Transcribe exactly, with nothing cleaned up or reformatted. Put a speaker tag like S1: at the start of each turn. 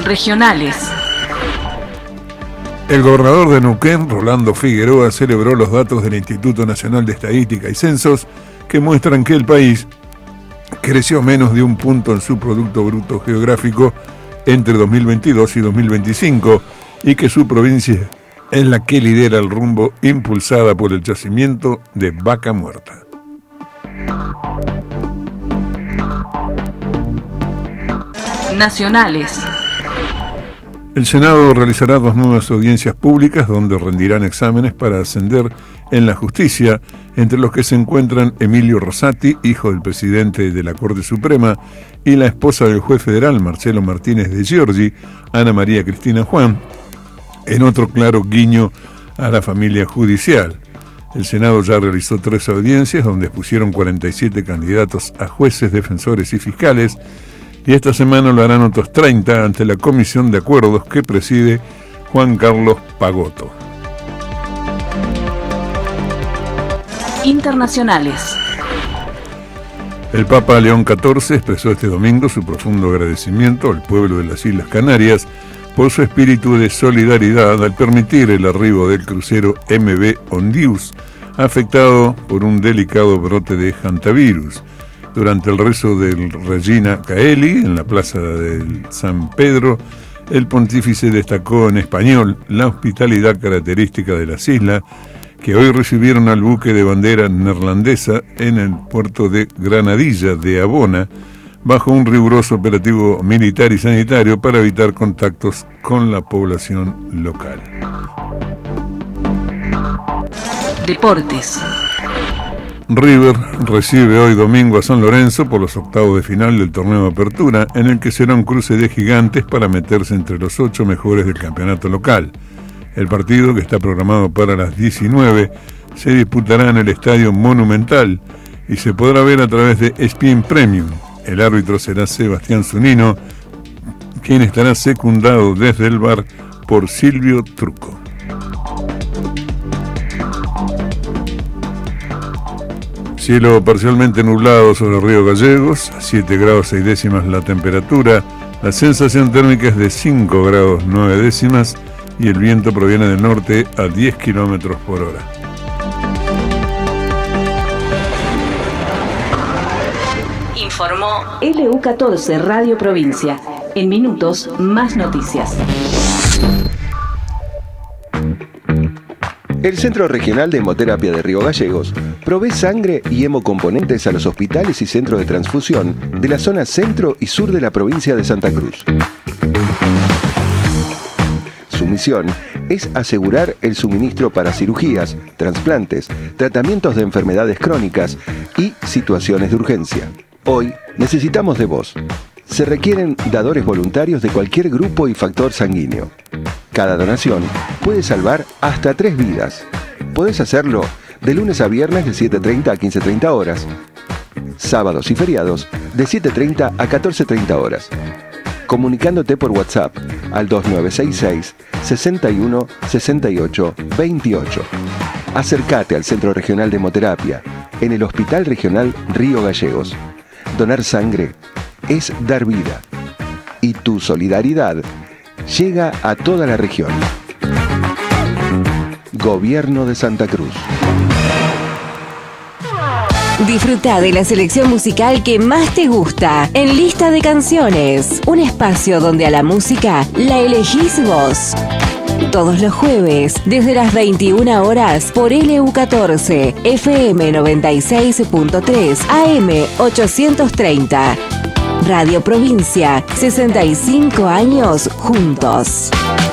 S1: Regionales.
S2: El gobernador de Neuquén, Rolando Figueroa, celebró los datos del Instituto Nacional de Estadística y Censos que muestran que el país creció menos de un punto en su Producto Bruto Geográfico entre dos mil veintidós y dos mil veinticinco y que su provincia es la que lidera el rumbo impulsada por el yacimiento de Vaca Muerta.
S1: Nacionales.
S2: El Senado realizará dos nuevas audiencias públicas donde rendirán exámenes para ascender en la justicia, entre los que se encuentran Emilio Rosati, hijo del presidente de la Corte Suprema, y la esposa del juez federal Marcelo Martínez de Giorgi, Ana María Cristina Juan, en otro claro guiño a la familia judicial. El Senado ya realizó tres audiencias donde expusieron cuarenta y siete candidatos a jueces, defensores y fiscales, y esta semana lo harán otros treinta ante la Comisión de Acuerdos que preside Juan Carlos Pagotto.
S1: Internacionales.
S2: El Papa León catorce expresó este domingo su profundo agradecimiento al pueblo de las Islas Canarias por su espíritu de solidaridad al permitir el arribo del crucero M V Ondius, afectado por un delicado brote de hantavirus. Durante el rezo del Regina Caeli en la plaza del San Pedro, el pontífice destacó en español la hospitalidad característica de las islas, que hoy recibieron al buque de bandera neerlandesa en el puerto de Granadilla de Abona, bajo un riguroso operativo militar y sanitario para evitar contactos con la población local.
S1: Deportes.
S2: River recibe hoy domingo a San Lorenzo por los octavos de final del torneo de apertura, en el que será un cruce de gigantes para meterse entre los ocho mejores del campeonato local. El partido, que está programado para las diecinueve, se disputará en el Estadio Monumental y se podrá ver a través de E S P N Premium. El árbitro será Sebastián Zunino, quien estará secundado desde el V A R por Silvio Trucco. Cielo parcialmente nublado sobre Río Gallegos, siete grados seis décimas la temperatura, la sensación térmica es de cinco grados nueve décimas y el viento proviene del norte a diez kilómetros por hora.
S1: Informó L U catorce Radio Provincia. En minutos, más noticias.
S3: El Centro Regional de Hemoterapia de Río Gallegos provee sangre y hemocomponentes a los hospitales y centros de transfusión de la zona centro y sur de la provincia de Santa Cruz. Su misión es asegurar el suministro para cirugías, trasplantes, tratamientos de enfermedades crónicas y situaciones de urgencia. Hoy necesitamos de vos. Se requieren dadores voluntarios de cualquier grupo y factor sanguíneo. Cada donación puede salvar hasta tres vidas. Podés hacerlo de lunes a viernes de siete treinta a quince treinta horas. Sábados y feriados de siete treinta a catorce treinta horas. Comunicándote por WhatsApp al dos nueve seis seis, seis uno, seis ocho, dos ocho. Acércate al Centro Regional de Hemoterapia en el Hospital Regional Río Gallegos. Donar sangre es dar vida. Y tu solidaridad llega a toda la región. Gobierno de Santa Cruz.
S4: Disfruta de la selección musical que más te gusta en Lista de Canciones, un espacio donde a la música la elegís vos. Todos los jueves, desde las veintiuna horas, por L U catorce, F M noventa y seis punto tres, A M ochocientos treinta. Radio Provincia, sesenta y cinco años juntos.